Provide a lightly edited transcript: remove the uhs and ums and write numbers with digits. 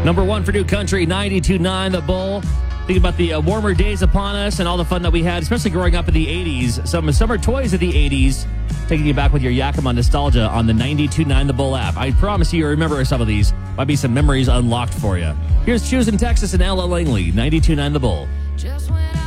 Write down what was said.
Number one for New Country, 92.9 The Bull. Think about the warmer days upon us and all the fun that we had, especially growing up in the 80s. Some summer toys of the 80s, taking you back with your Yakima nostalgia on the 92.9 The Bull app. I promise you remember some of these. Might be some memories unlocked for you. Here's Choose in Texas and Ella Langley, 92.9 The Bull.